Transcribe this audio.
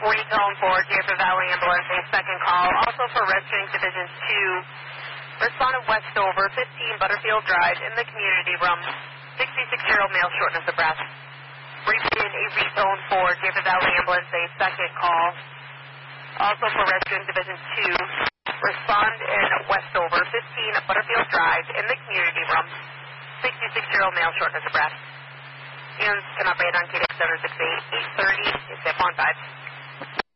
We tone for Deerfield Valley Ambulance, a second call. Also for Registering Division 2, responded Westover, 15 Butterfield Drive in the community room. 66-year-old male, shortness of breath. Repeated a retone for Deerfield Valley Ambulance, a second call. Also for Registering Division 2, respond in Westover, 15 Butterfield Drive in the community room. 66-year-old male, shortness of breath. Units can operate on KDX 768, 830, it's on 5.